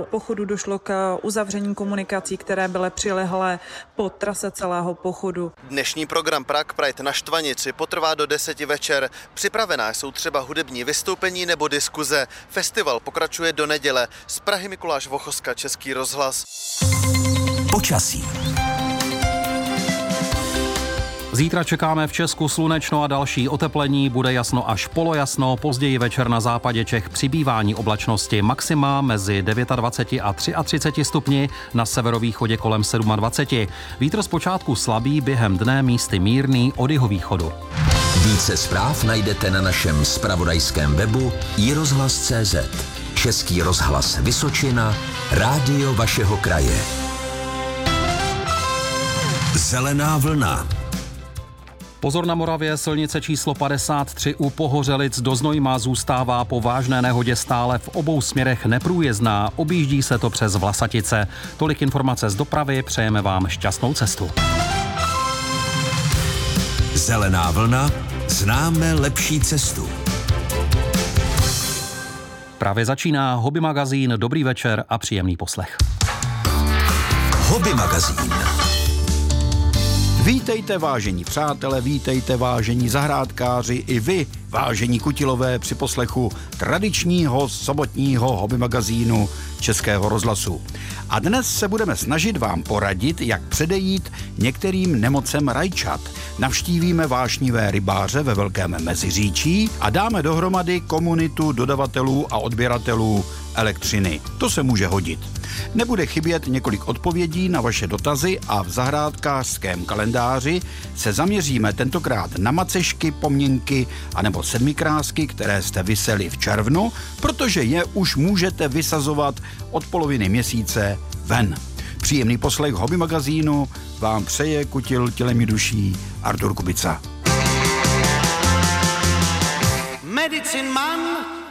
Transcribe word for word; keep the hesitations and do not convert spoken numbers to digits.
pochodu došlo k uzavření komunikací, které byly přilehlé po trase celého pochodu. Dnešní program Prague Pride na Štvanici potrvá do deseti večer. Připravená jsou třeba hudební vystoupení nebo diskuze. Festival pokračuje do neděle. Z Prahy Mikuláš Vochoska, Český rozhlas. Počasí. Zítra čekáme v Česku slunečno a další oteplení, bude jasno až polojasno, později večer na západě Čech přibývání oblačnosti, maxima mezi dvacet devět a třicet tři stupni, na severovýchodě kolem dvacet sedm. Vítr zpočátku slabý, během dne místy mírný od jihovýchodu. Více zpráv najdete na našem zpravodajském webu i rozhlas tečka cé zet. Český rozhlas Vysočina, rádio vašeho kraje. Zelená vlna. Pozor na Moravě, silnice číslo padesát tři u Pohořelic do Znojma zůstává po vážné nehodě stále v obou směrech neprůjezdná, objíždí se to přes Vlasatice. Tolik informace z dopravy, přejeme vám šťastnou cestu. Zelená vlna, známe lepší cestu. Právě začíná Hobby magazín, dobrý večer a příjemný poslech. Hobby magazín. Vítejte, vážení přátelé, vítejte, vážení zahrádkáři, i vy, vážení kutilové, při poslechu tradičního sobotního hobby magazínu Českého rozhlasu. A dnes se budeme snažit vám poradit, jak předejít některým nemocem rajčat. Navštívíme vášnivé rybáře ve Velkém Meziříčí a dáme dohromady komunitu dodavatelů a odběratelů elektřiny. To se může hodit. Nebude chybět několik odpovědí na vaše dotazy a v zahrádkářském kalendáři se zaměříme tentokrát na macešky, pomněnky anebo sedmikrásky, které jste vyseli v červnu, protože je už můžete vysazovat od poloviny měsíce ven. Příjemný poslech hobby magazínu vám přeje kutil tělem i duší Artur Kubica. Medicine Man